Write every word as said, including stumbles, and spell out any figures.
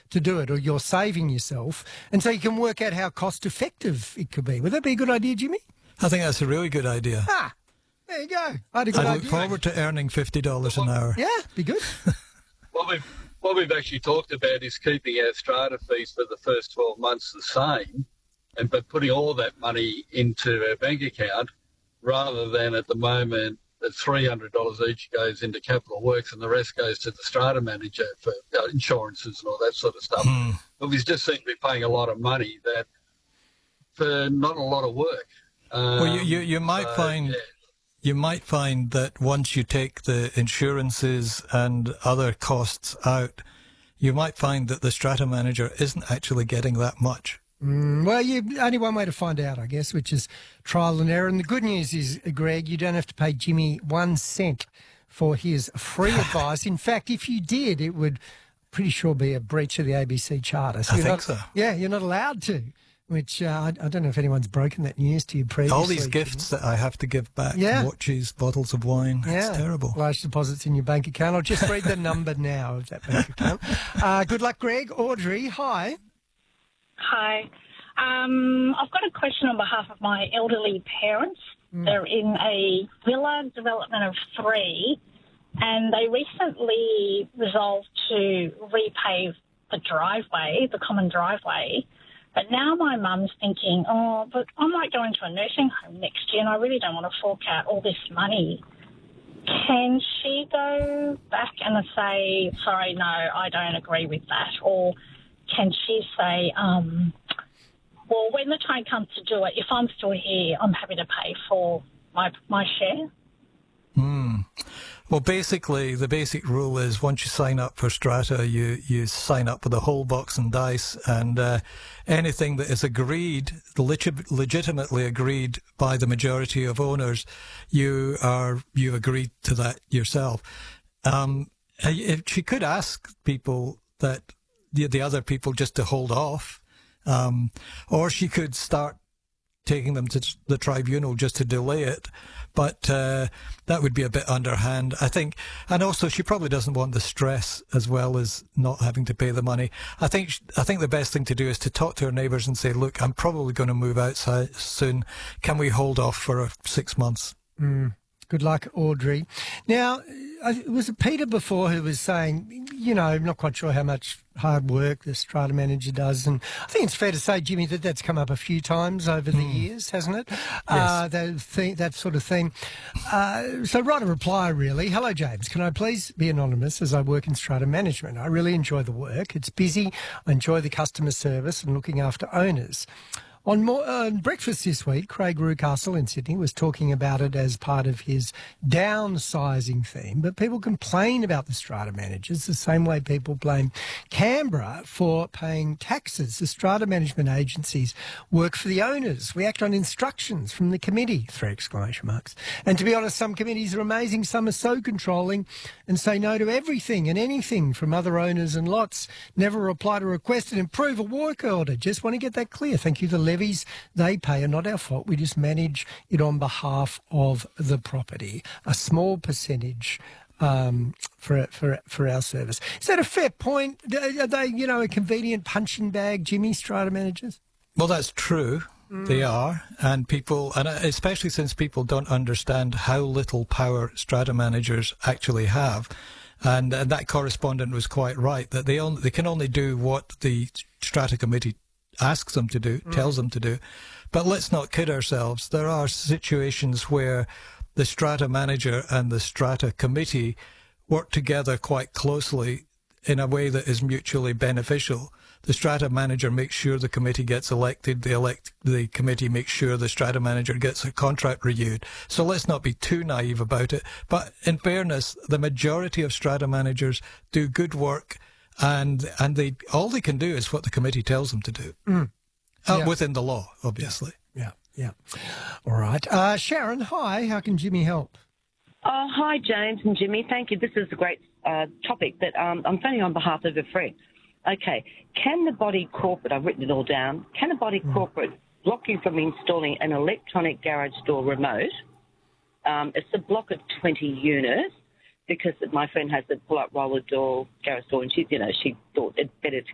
to do it, or you're saving yourself, and so you can work out how cost-effective it could be. Would that be a good idea, Jimmy? I think that's a really good idea. Ah, there you go. I had a good I idea. look forward to earning fifty dollars an hour. Yeah, be good. What we've, what we've actually talked about is keeping our strata fees for the first twelve months the same, and but putting all that money into our bank account rather than at the moment that three hundred dollars each goes into capital works and the rest goes to the strata manager for uh, insurances and all that sort of stuff. Mm. But we just seem to be paying a lot of money that for not a lot of work. Um, Well, you, you, you might so, find... yeah. You might find that once you take the insurances and other costs out, you might find that the strata manager isn't actually getting that much. Mm, well, you only one way to find out, I guess, which is trial and error. And the good news is, Greg, you don't have to pay Jimmy one cent for his free advice. In fact, if you did, it would pretty sure be a breach of the A B C Charter. So I you're think not, so. Yeah, you're not allowed to. Which uh, I, I don't know if anyone's broken that news to you previously. All these gifts that I have to give back, Yeah. watches, bottles of wine, Yeah. it's terrible. Large deposits in your bank account. I'll just read the number now of that bank account. Uh, good luck, Greg. Audrey, hi. Hi. Um, I've got a question on behalf of my elderly parents. Mm. They're in a villa development of three, and they recently resolved to repave the driveway, the common driveway. But now my mum's thinking, oh, but I might go into a nursing home next year and I really don't want to fork out all this money. Can she go back and say, sorry, no, I don't agree with that? Or can she say, um, well, when the time comes to do it, if I'm still here, I'm happy to pay for my my share? Hmm. Well, basically, the basic rule is once you sign up for Strata, you, you sign up with a whole box and dice, and uh, anything that is agreed, legit, legitimately agreed by the majority of owners, you are you agreed to that yourself. Um, if she could ask people that the, the other people just to hold off, um, or she could start taking them to the tribunal just to delay it. But uh, that would be a bit underhand, I think. And also, she probably doesn't want the stress as well as not having to pay the money. I think I think the best thing to do is to talk to her neighbours and say, look, I'm probably going to move out soon. Can we hold off for uh, six months? Mm. Good luck, Audrey. Now, was it Peter before who was saying, you know, I'm not quite sure how much hard work the strata manager does, and I think it's fair to say, Jimmy, that that's come up a few times over the mm. years, hasn't it? Yes. Uh, that, thing, that sort of thing. Uh, so write a reply, really. Hello, James. Can I please be anonymous as I work in strata management? I really enjoy the work. It's busy. I enjoy the customer service and looking after owners. On more, uh, breakfast this week, Craig Rucastle in Sydney was talking about it as part of his downsizing theme, but people complain about the strata managers the same way people blame Canberra for paying taxes. The strata management agencies work for the owners. We act on instructions from the committee, three exclamation marks. And to be honest, some committees are amazing, some are so controlling and say no to everything and anything from other owners and lots. Never reply to request and improve a work order. Just want to get that clear. Thank you. The levies they pay are not our fault. We just manage it on behalf of the property. A small percentage um, for for for our service. Is that a fair point? Are they, you know, a convenient punching bag, Jimmy, strata managers? Well, that's true. Mm. They are, and people, and especially since people don't understand how little power strata managers actually have. And, and that correspondent was quite right, that they only, they can only do what the strata committee asks them to do, mm. tells them to do. But let's not kid ourselves. There are situations where the strata manager and the strata committee work together quite closely in a way that is mutually beneficial. The strata manager makes sure the committee gets elected. The elect the committee makes sure the strata manager gets a contract renewed. So let's not be too naive about it. But in fairness, the majority of strata managers do good work. And and they all they can do is what the committee tells them to do, mm. uh, yeah. within the law, obviously. Yeah, yeah. yeah. All right. Uh, Sharon, hi. How can Jimmy help? Oh, hi, James and Jimmy. Thank you. This is a great uh, topic that um, I'm phoning on behalf of a friend. Okay. Can the body corporate, I've written it all down, can the body mm. corporate block you from installing an electronic garage door remote? Um, it's a block of twenty units. Because my friend has the pull-up roller door, garage door, and she, you know, she thought it better to